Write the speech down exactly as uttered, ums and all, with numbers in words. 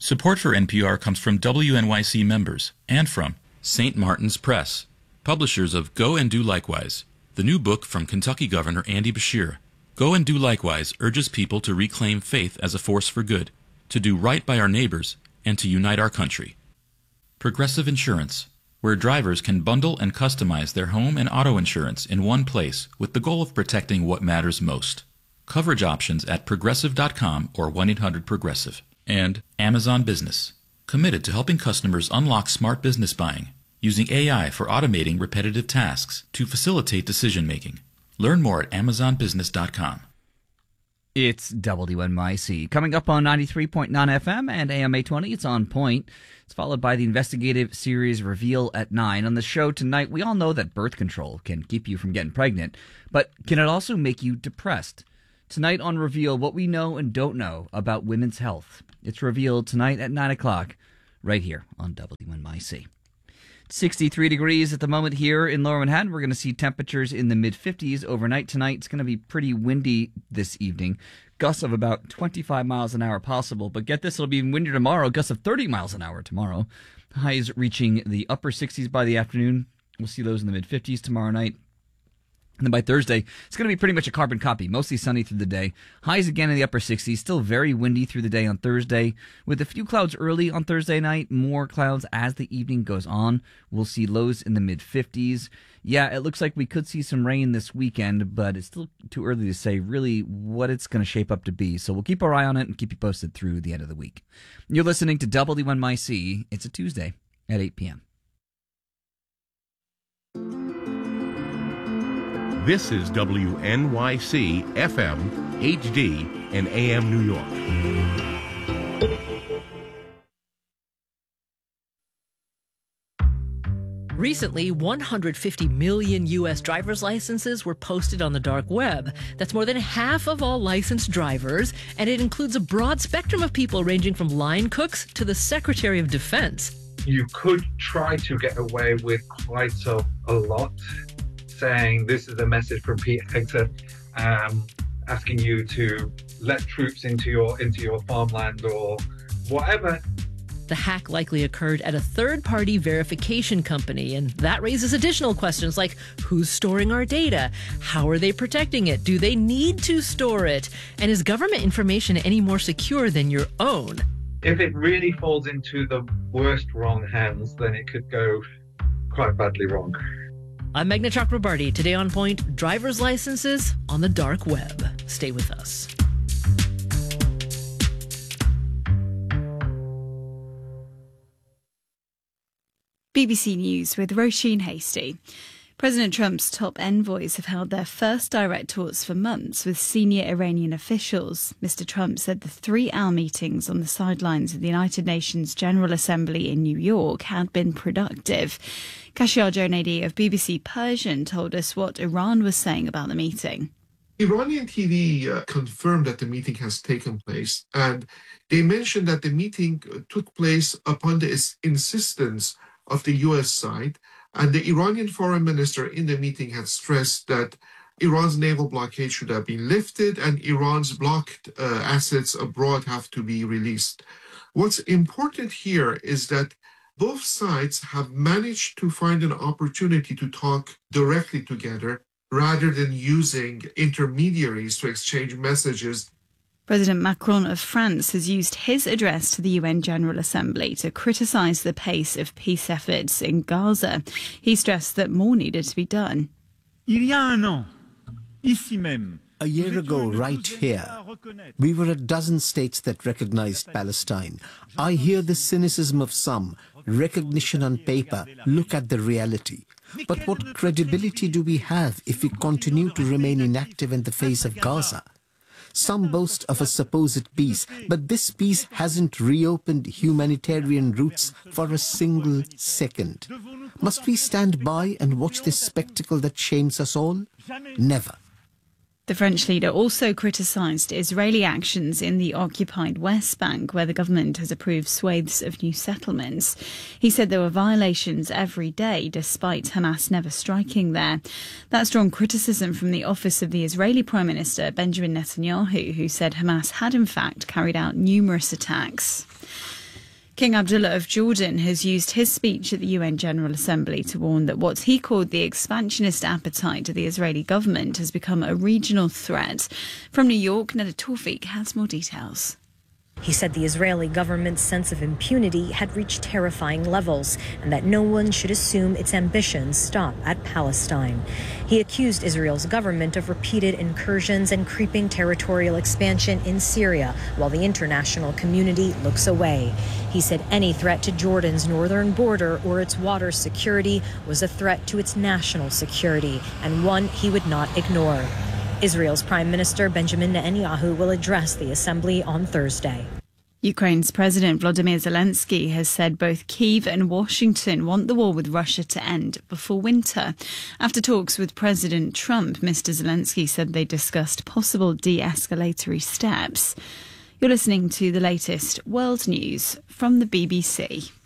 Support for N P R comes from W N Y C members and from Saint Martin's Press, publishers of Go and Do Likewise, the new book from Kentucky Governor Andy Beshear. Go and Do Likewise urges people to reclaim faith as a force for good, to do right by our neighbors, and to unite our country. Progressive Insurance, where drivers can bundle and customize their home and auto insurance in one place with the goal of protecting what matters most. Coverage options at progressive dot com or one eight hundred progressive. And Amazon Business, committed to helping customers unlock smart business buying, using A I for automating repetitive tasks to facilitate decision-making. Learn more at amazon business dot com. It's W N Y C. Coming up on ninety-three point nine F M and A M eight twenty, it's On Point. It's followed by the investigative series Reveal at nine. On the show tonight, we all know that birth control can keep you from getting pregnant, but can it also make you depressed? Tonight on Reveal, what we know and don't know about women's health. It's revealed tonight at nine o'clock, right here on W N Y C. sixty-three degrees at the moment here in Lower Manhattan. We're going to see temperatures in the mid-fifties overnight tonight. It's going to be pretty windy this evening. Gusts of about twenty-five miles an hour possible. But get this, it'll be windier tomorrow. Gusts of thirty miles an hour tomorrow. Highs reaching the upper sixties by the afternoon. We'll see those in the mid-fifties tomorrow night. And then by Thursday, it's going to be pretty much a carbon copy, mostly sunny through the day. Highs again in the upper sixties, still very windy through the day on Thursday, with a few clouds early on Thursday night, more clouds as the evening goes on. We'll see lows in the mid-fifties. Yeah, it looks like we could see some rain this weekend, but it's still too early to say really what it's going to shape up to be. So we'll keep our eye on it and keep you posted through the end of the week. You're listening to W N Y C. It's a Tuesday at eight p.m. This is W N Y C F M, H D, and A M New York. Recently, one hundred fifty million U S driver's licenses were posted on the dark web. That's more than half of all licensed drivers, and it includes a broad spectrum of people ranging from line cooks to the Secretary of Defense. You could try to get away with quite a, a lot, saying this is a message from Pete Hector, um, asking you to let troops into your into your farmland or whatever. The hack likely occurred at a third-party verification company, and that raises additional questions like who's storing our data? How are they protecting it? Do they need to store it? And is government information any more secure than your own? If it really falls into the worst wrong hands, then it could go quite badly wrong. I'm Meghna Chakrabarty. Today on Point, driver's licenses on the dark web. Stay with us. B B C News with Roisin Hasty. President Trump's top envoys have held their first direct talks for months with senior Iranian officials. Mister Trump said the three-hour meetings on the sidelines of the United Nations General Assembly in New York had been productive. Kashiar Jonadi of B B C Persian told us what Iran was saying about the meeting. Iranian T V uh, confirmed that the meeting has taken place, and they mentioned that the meeting took place upon the ins- insistence of the U S side, and the Iranian foreign minister in the meeting had stressed that Iran's naval blockade should have been lifted and Iran's blocked uh, assets abroad have to be released. What's important here is that both sides have managed to find an opportunity to talk directly together rather than using intermediaries to exchange messages. President Macron of France has used his address to the U N General Assembly to criticise the pace of peace efforts in Gaza. He stressed that more needed to be done. A year ago, right here, we were a dozen states that recognized Palestine. I hear the cynicism of some. Recognition on paper, look at the reality. But what credibility do we have if we continue to remain inactive in the face of Gaza? Some boast of a supposed peace, but this peace hasn't reopened humanitarian routes for a single second. Must we stand by and watch this spectacle that shames us all? Never. The French leader also criticised Israeli actions in the occupied West Bank, where the government has approved swathes of new settlements. He said there were violations every day, despite Hamas never striking there. That's drawn criticism from the office of the Israeli Prime Minister, Benjamin Netanyahu, who said Hamas had in fact carried out numerous attacks. King Abdullah of Jordan has used his speech at the U N General Assembly to warn that what he called the expansionist appetite of the Israeli government has become a regional threat. From New York, Neda Tawfiq has more details. He said the Israeli government's sense of impunity had reached terrifying levels and that no one should assume its ambitions stop at Palestine. He accused Israel's government of repeated incursions and creeping territorial expansion in Syria while the international community looks away. He said any threat to Jordan's northern border or its water security was a threat to its national security and one he would not ignore. Israel's Prime Minister Benjamin Netanyahu will address the assembly on Thursday. Ukraine's President Volodymyr Zelensky has said both Kyiv and Washington want the war with Russia to end before winter. After talks with President Trump, Mister Zelensky said they discussed possible de-escalatory steps. You're listening to the latest world news from the B B C.